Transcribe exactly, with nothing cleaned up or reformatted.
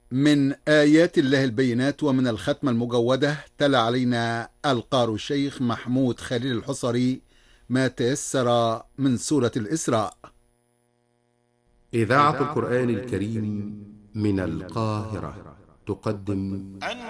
من آيات الله البينات ومن الختمة المجودة تلا علينا القارئ الشيخ محمود خليل الحصري ما تيسر من سورة الإسراء. إذاعة القرآن الكريم من القاهرة تقدم